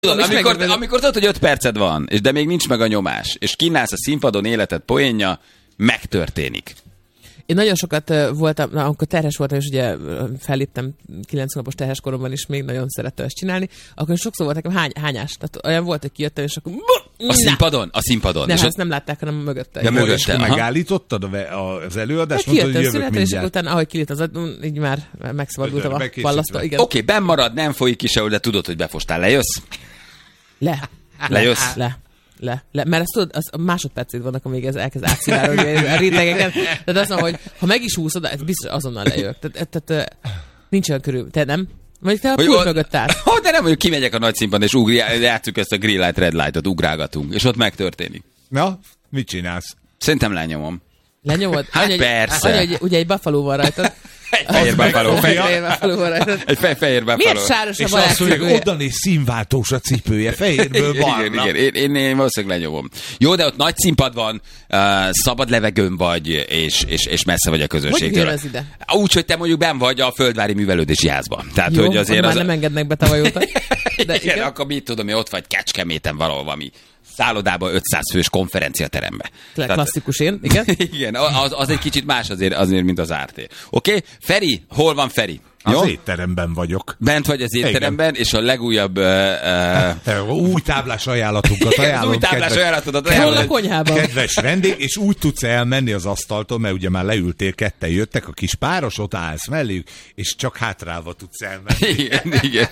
Amikor tudod, hogy 5 perced van, de még nincs meg a nyomás, és kínálsz a színpadon életed poénja, megtörténik. Én nagyon sokat voltam, amikor terhes voltam, és ugye felléptem 9 hónapos terhes koromban is, még nagyon szerettem ezt csinálni, akkor sokszor volt nekem hányás. Tehát olyan volt, hogy kijöttem, és akkor... A színpadon. Nem, ezt nem látták, hanem mögötte. De mögötte. Megállítottad az előadást? Mondtad, hogy jövök mindjárt. És utána, ahogy kilít az így már megszabadultam a ballasztól. Oké, benn marad, nem folyik ki sehol, de tudod, hogy befostál. Lejössz? Lejössz? Le. Mert ezt tudod, az másodpercét vannak, amíg ez elkezd átszivárogni a rétegeken. Tehát azt mondom, hogy ha meg is húszod, ez biztos azonnal lejövök. Tehát nincs olyan körül. Te nem? Vagy te a pult mögött állsz. De nem, hogy kimegyek a nagy színpadon, és játsszuk ezt a green light, red light-ot, ugrálgatunk, és ott megtörténik. Na, mit csinálsz? Szerintem lenyomom. Lenyomod? Hát persze. Anya, ugye egy buffalo van rajtad. Egy fehér buffalo. Egy fehér buffalo. Miért sáros a barát cipője? És azt oda színváltós a cipője, fehérből barna. Igen, én valószínűleg lenyomom. Jó, de ott nagy színpad van, szabad levegőn vagy, és messze vagy a közönségtől. Hogy ide? Úgy, hogy te mondjuk benn vagy a Földvári Művelődési Házban. Tehát, jó, hogy azért már nem engednek be tavaly óta. Igen, akkor mit tudom, hogy ott vagy Kecskeméten valahol valami szállodában 500 fős konferenciaterembe. Klasszikus én, igen. Igen, az egy kicsit más azért mint az RT. Oké? Feri, hol van Feri? Az étteremben vagyok. Bent vagy az étteremben, igen. És a legújabb... új táblás ajánlatunkat ajánlom. Új táblás ajánlatodat ajánlom. Hol a konyhában? Kedves vendég, és úgy tudsz elmenni az asztaltól, mert ugye már leültél, ketten jöttek, a kis páros, ott állsz melléjük, és csak hátrálva tudsz elmenni. Igen.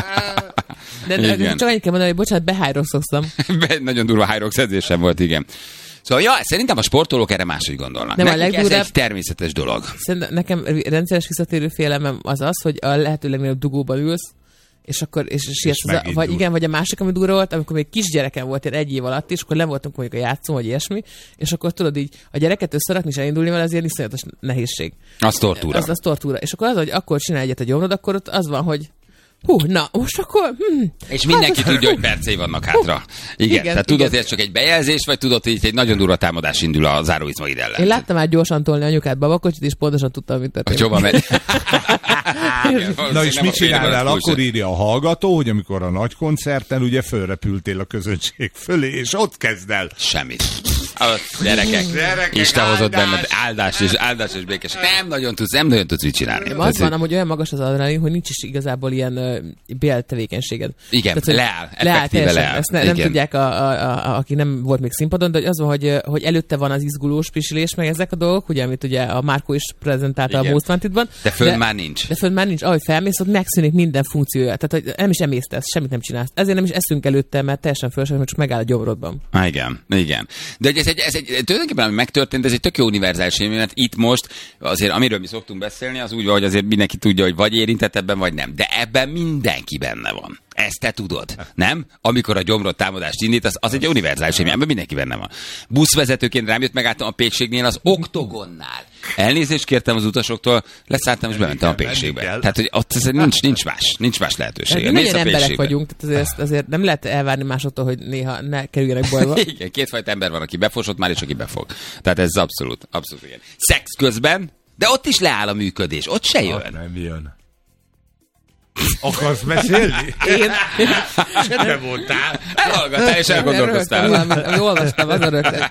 De csak annyit kell mondani, hogy bocsánat, behájrokszoztam. Nagyon durva hájroksz edzésem volt, igen. Szóval szerintem a sportolók erre máshogy gondolnak. Nekik ez egy természetes dolog. Szerintem nekem rendszeres visszatérő félelmem az, hogy a lehető legnagyobb dugóban ülsz, és akkor vagy a másik, ami durva volt, amikor még kisgyerekem volt, egy év alatt, és akkor le voltunk mondjuk a játszón, vagy ilyesmi, és akkor tudod így, a gyereket összerakni és elindulni vele, az ilyen iszonyatos nehézség. Az tortúra. Az tortúra. És akkor az, hogy akkor csinálj egyet a gyomrod, akkor ott az van, hogy na, most akkor... És mindenki tudja, hogy percei vannak hátra. Igen, tehát tudod, hogy ez csak egy bejelzés, vagy tudod, hogy itt egy nagyon durva támadás indul a záróizmaid ellen. Én láttam már gyorsan tolni anyukát babakocsit, és pontosan tudtam, mit történt. Hogy hova megy. Na és mit csinálnál? Akkor írja a hallgató, hogy amikor a nagy koncerten ugye fölrepültél a közönség fölé, és ott kezd el. Semmit. Gyerekek, Isten hozott benned áldás és békesség. Nem nagyon tudsz mit csinálni. Az van, hogy olyan magas az adrenalin, hogy nincs is igazából ilyen béltevékenységed. Igen, leáll. Ezt nem tudják, aki nem volt még színpadon, de az van, hogy előtte van az izgulós pisilés, meg ezek a dolgok, ugye, amit ugye a Márkó is prezentálta a Most Wanted-ban. De fönn már nincs. Ahogy felmész, ott megszűnik minden funkciója. Tehát, hogy nem is emésztesz, semmit nem csinálsz. Ezért nem is eszünk előtte, mert teljesen fölösleges, mert csak megáll a gyomrodban. Igen. De ez egy tulajdonképpen, ami megtörtént, ez egy tök jó univerzális élmény, mert itt most azért, amiről mi szoktunk beszélni, az úgy van, hogy azért mindenki tudja, hogy vagy érintett ebben, vagy nem. De ebben mindenki benne van. Ezt te tudod, nem? Amikor a gyomrod támadást indít, az egy univerzális élmény, ebben mindenki benne van. Buszvezetőként rám jött, megálltam a Pékségnél az Oktogonnál. Elnézést kértem az utasoktól, leszálltam és bementem a Pékségbe. Tehát, hogy ott nincs más lehetőség. Milyen emberek vagyunk, tehát azért nem lehet elvárni másoktól, hogy néha ne kerüljenek bajba. Igen, kétfajta ember van, aki befosott már, és aki befog. Tehát ez abszolút igen. Szex közben, de ott is leáll a működés, ott se jön. Nem jön. Akarsz beszélni? Én? Semmi voltál. Elhallgattál és elgondolkoztál. Olvastam, azon rögtön.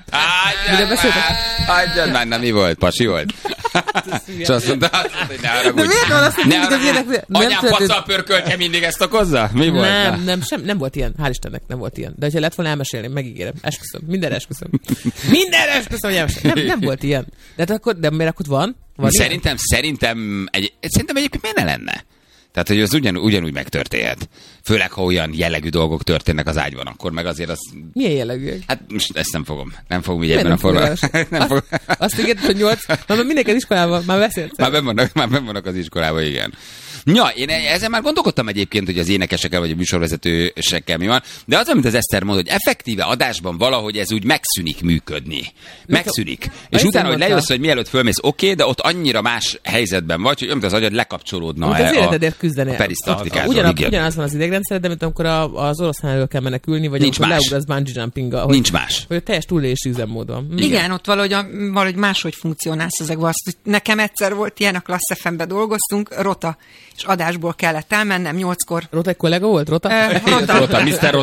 Hagyjad már, mi volt? Pasi volt? És azt mondta, hogy ne haragudj. De miért van azt, hogy mindig az ilyenek? Anyám pacal pörköltje mindig ezt okozza? Mi volt? Nem volt ilyen. Hál' Istennek nem volt ilyen. De ha lett volna, elmesélném, megígérem. Esküszöm. Mindenre esküszöm, hogy elmesélem. Nem volt ilyen. De miért akkor van? Szerintem egyébként miért ne lenne? Tehát, hogy az ugyanúgy megtörténhet. Főleg, ha olyan jellegű dolgok történnek az ágyban, akkor meg azért az... Milyen jellegű? Hát most ezt nem fogom így ebben a formában. Azt ígérted, hogy 8, már mindenki az iskolában, már beszélsz. Már benn vannak az iskolában, igen. Ja, én ezen már gondolkodtam egyébként, hogy az énekesekkel vagy a műsorvezetősekkel mi van, de az, amit az Eszter mond, hogy effektíve adásban valahogy ez úgy megszűnik működni. Megszűnik. És utána, hogy lejössz, hogy mielőtt fölmész, oké, de ott annyira más helyzetben vagy, hogy amit az agyad lekapcsolódna az életedért küzdeni. A perisztaltikától. Ugyanaz van az idegrendszered, mint amikor az oroszlán elől kell menekülni, vagy nincs amikor leugrasz bungee jumpinggal. Nincs más. Hogy teljes túlélési üzemmódon. Igen, ott valahogy máshogy funkcionálsz ezekben. Nekem egyszer volt ilyen, a Class FM-ben dolgoztunk, rota. és adásból kellett elmennem 8-kor. Rota egy kollega volt? Rota? Rota, Mr.